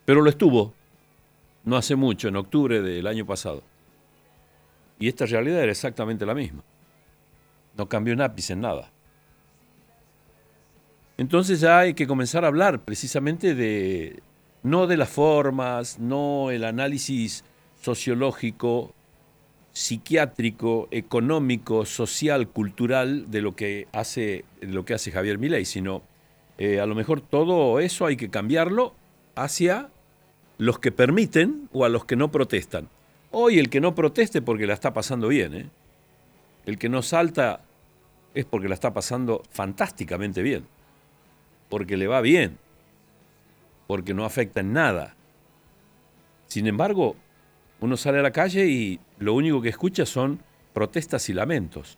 Pero lo estuvo no hace mucho, en octubre del año pasado. Y esta realidad era exactamente la misma. No cambió un ápice en nada. Entonces ya hay que comenzar a hablar precisamente de, no de las formas, no el análisis sociológico, psiquiátrico, económico, social, cultural de lo que hace Javier Milei, sino a lo mejor todo eso hay que cambiarlo hacia los que permiten o a los que no protestan. Hoy el que no proteste porque la está pasando bien, ¿eh? El que no salta es porque la está pasando fantásticamente bien, porque le va bien, porque no afecta en nada. Sin embargo, uno sale a la calle y lo único que escucha son protestas y lamentos.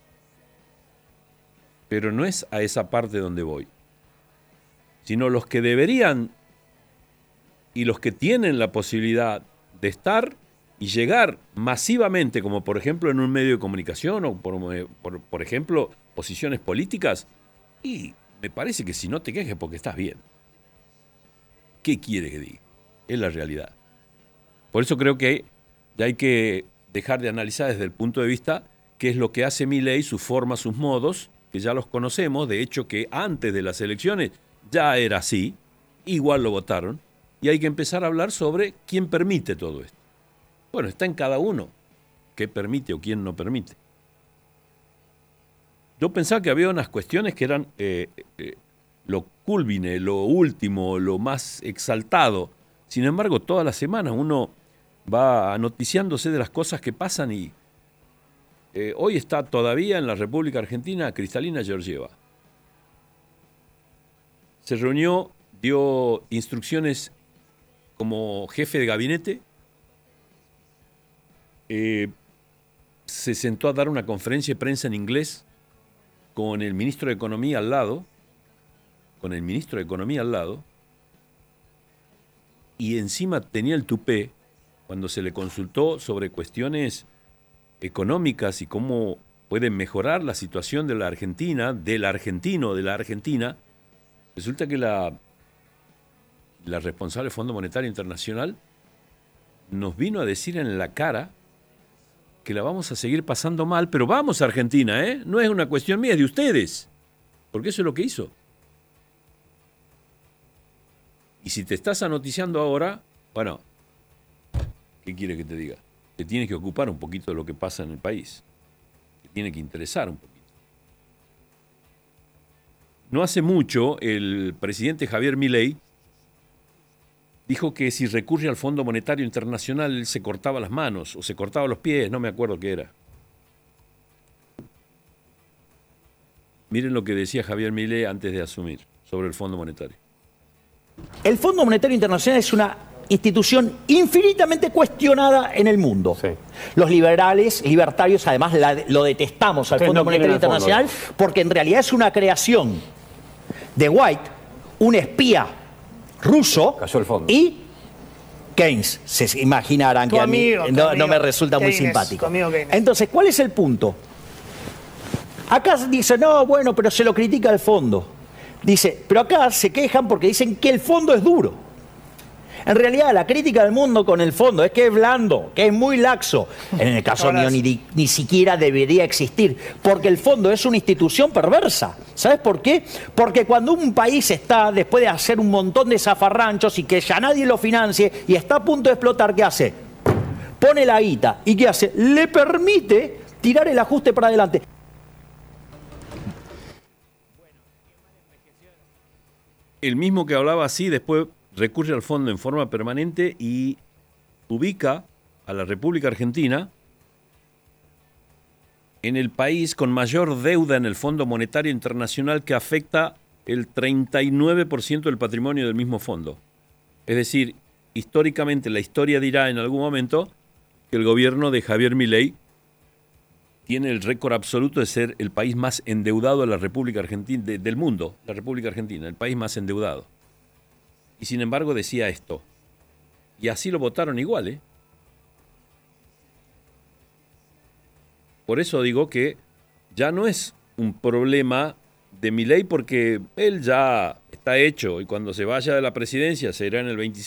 Pero no es a esa parte donde voy, sino los que deberían y los que tienen la posibilidad de estar y llegar masivamente, como por ejemplo en un medio de comunicación o por ejemplo posiciones políticas, y me parece que si no te quejes porque estás bien. ¿Qué quiere que diga? Es la realidad. Por eso creo que ya hay que dejar de analizar desde el punto de vista qué es lo que hace Milei, sus formas, sus modos, que ya los conocemos, de hecho que antes de las elecciones ya era así, igual lo votaron, y hay que empezar a hablar sobre quién permite todo esto. Bueno, está en cada uno qué permite o quién no permite. Yo pensaba que había unas cuestiones que eran lo culmine, lo último, lo más exaltado. Sin embargo, todas las semanas uno va noticiándose de las cosas que pasan y hoy está todavía en la República Argentina Cristalina Georgieva. Se reunió, dio instrucciones como jefe de gabinete, se sentó a dar una conferencia de prensa en inglés con el ministro de Economía al lado, y encima tenía el tupé, cuando se le consultó sobre cuestiones económicas y cómo pueden mejorar la situación de la Argentina, del argentino, de la Argentina, resulta que la responsable del Fondo Monetario Internacional nos vino a decir en la cara que la vamos a seguir pasando mal, pero vamos a Argentina, ¿eh? No es una cuestión mía, es de ustedes, porque eso es lo que hizo. Y si te estás anoticiando ahora, bueno, ¿qué quiere que te diga? Te tienes que ocupar un poquito de lo que pasa en el país. Te tiene que interesar un poquito. No hace mucho, el presidente Javier Milei dijo que si recurre al Fondo Monetario Internacional, él se cortaba las manos o se cortaba los pies, no me acuerdo qué era. Miren lo que decía Javier Milei antes de asumir sobre el Fondo Monetario. El Fondo Monetario Internacional es una institución infinitamente cuestionada en el mundo. Sí. Los libertarios, además, lo detestamos al Fondo Monetario Internacional porque en realidad es una creación de White, un espía ruso, y Keynes. Se imaginarán que a mí no me resulta muy simpático. Entonces, ¿cuál es el punto? Acá dice, no, bueno, pero se lo critica al fondo. Dice, pero acá se quejan porque dicen que el fondo es duro. En realidad, la crítica del mundo con el fondo es que es blando, que es muy laxo. En el caso mío ni siquiera debería existir, porque el fondo es una institución perversa. ¿Sabes por qué? Porque cuando un país está, después de hacer un montón de zafarranchos y que ya nadie lo financie y está a punto de explotar, ¿qué hace? Pone la guita. ¿Y qué hace? Le permite tirar el ajuste para adelante. El mismo que hablaba así, después recurre al fondo en forma permanente y ubica a la República Argentina en el país con mayor deuda en el Fondo Monetario Internacional, que afecta el 39% del patrimonio del mismo fondo. Es decir, históricamente la historia dirá en algún momento que el gobierno de Javier Milei tiene el récord absoluto de ser el país más endeudado de la República Argentina, del mundo, la República Argentina, el país más endeudado. Y sin embargo decía esto. Y así lo votaron igual, ¿eh? Por eso digo que ya no es un problema de Milei, porque él ya está hecho y cuando se vaya de la presidencia será en el 25.